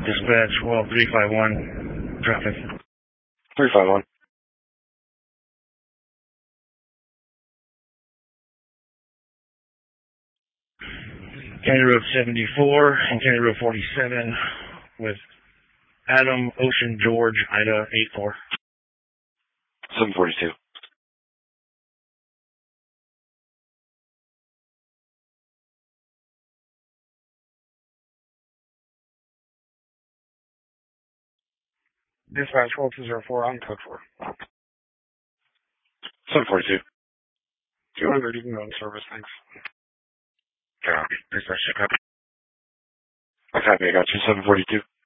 Dispatch, well, 351, traffic. 351. County Road 74 and County Road 47 with Adam, Ocean, George, Ida, 84. 742. Dispatch 4204 on code 4. 742. 200, you can go in service, thanks. Copy. Dispatch, copy. I got you, 742.